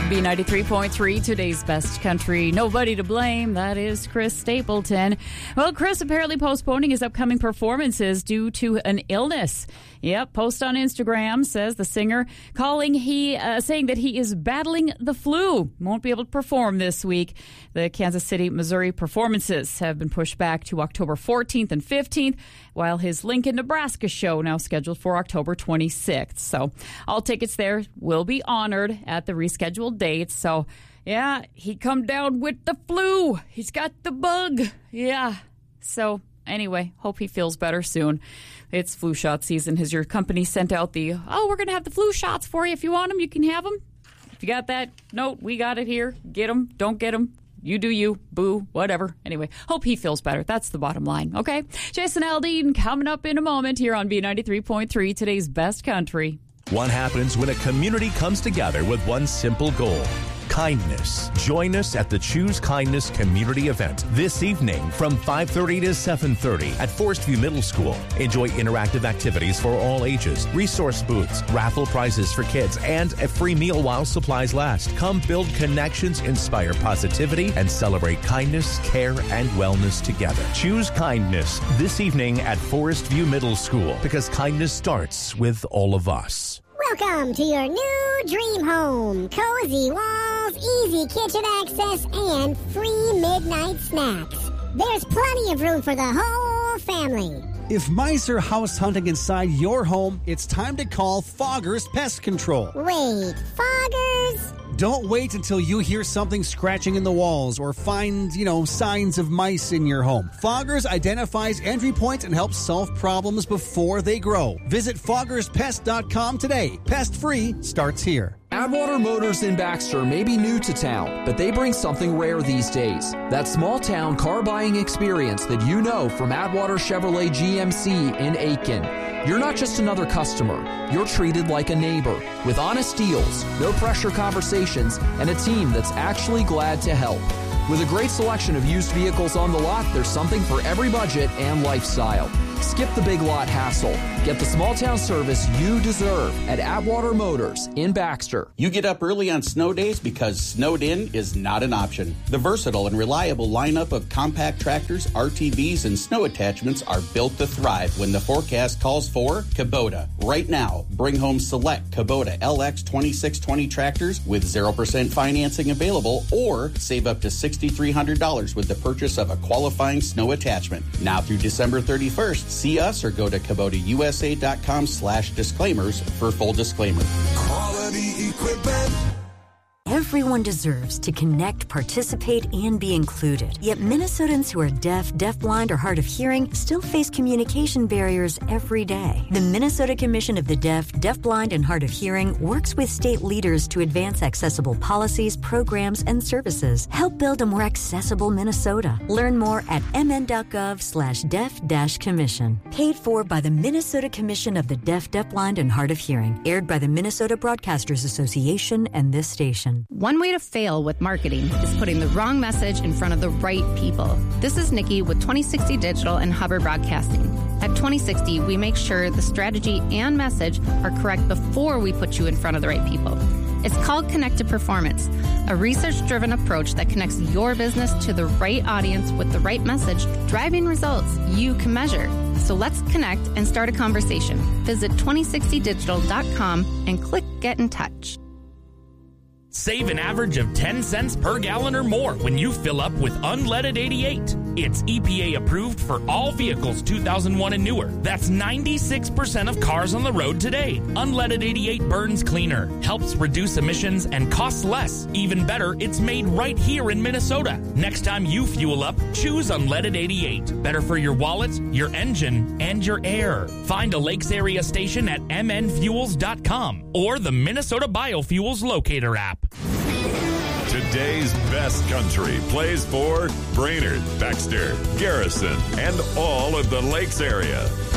B93.3, today's best country. Nobody to blame. That is Chris Stapleton. Well, Chris apparently postponing his upcoming performances due to an illness. Yep, post on Instagram says the singer saying that he is battling the flu. Won't be able to perform this week. The Kansas City, Missouri performances have been pushed back to October 14th and 15th, while his Lincoln, Nebraska show now scheduled for October 26th. So all tickets there will be honored at the rescheduled dates. So, yeah, he come down with the flu. He's got the bug. Yeah. So, anyway, hope he feels better soon. It's flu shot season. Has your company sent out we're going to have the flu shots for you. If you want them, you can have them. If you got that note, we got it here. Get them. Don't get them. You do you. Boo. Whatever. Anyway, hope he feels better. That's the bottom line. Okay? Jason Aldean coming up in a moment here on B93.3, today's best country. What happens when a community comes together with one simple goal? Kindness. Join us at the Choose Kindness community event this evening from 5:30 to 7:30 at Forest View Middle School. Enjoy interactive activities for all ages, resource booths, raffle prizes for kids, and a free meal while supplies last. Come build connections, inspire positivity, and celebrate kindness, care, and wellness together. Choose Kindness this evening at Forest View Middle School, because kindness starts with all of us. Welcome to your new dream home. Cozy walls, easy kitchen access, and free midnight snacks. There's plenty of room for the whole family. If mice are house hunting inside your home, it's time to call Foggers Pest Control. Wait, Foggers? Don't wait until you hear something scratching in the walls or find, signs of mice in your home. Foggers identifies entry points and helps solve problems before they grow. Visit foggerspest.com today. Pest free starts here. Atwater Motors in Baxter may be new to town, but they bring something rare these days. That small-town car buying experience that you know from Atwater Chevrolet GMC in Aiken. You're not just another customer. You're treated like a neighbor with honest deals, no-pressure conversations, and a team that's actually glad to help. With a great selection of used vehicles on the lot, there's something for every budget and lifestyle. Skip the big lot hassle. Get the small town service you deserve at Atwater Motors in Baxter. You get up early on snow days because snowed in is not an option. The versatile and reliable lineup of compact tractors, RTVs, and snow attachments are built to thrive when the forecast calls for Kubota. Right now, bring home select Kubota LX 2620 tractors with 0% financing available, or save up to $6,300 with the purchase of a qualifying snow attachment. Now through December 31st, see us or go to KubotaUSA.com/disclaimers for full disclaimer. Quality equipment. Everyone deserves to connect, participate, and be included. Yet Minnesotans who are deaf, deafblind, or hard of hearing still face communication barriers every day. The Minnesota Commission of the Deaf, Deafblind, and Hard of Hearing works with state leaders to advance accessible policies, programs, and services. Help build a more accessible Minnesota. Learn more at mn.gov/deaf-commission. Paid for by the Minnesota Commission of the Deaf, Deafblind, and Hard of Hearing. Aired by the Minnesota Broadcasters Association and this station. One way to fail with marketing is putting the wrong message in front of the right people. This is Nikki with 2060 Digital and Hubbard Broadcasting. At 2060, we make sure the strategy and message are correct before we put you in front of the right people. It's called Connected Performance, a research-driven approach that connects your business to the right audience with the right message, driving results you can measure. So let's connect and start a conversation. Visit 2060digital.com and click Get in Touch. Save an average of 10 cents per gallon or more when you fill up with Unleaded 88. It's EPA approved for all vehicles 2001 and newer. That's 96% of cars on the road today. Unleaded 88 burns cleaner, helps reduce emissions, and costs less. Even better, it's made right here in Minnesota. Next time you fuel up, choose Unleaded 88. Better for your wallet, your engine, and your air. Find a Lakes Area station at mnfuels.com or the Minnesota Biofuels Locator app. Today's best country plays for Brainerd, Baxter, Garrison, and all of the Lakes area.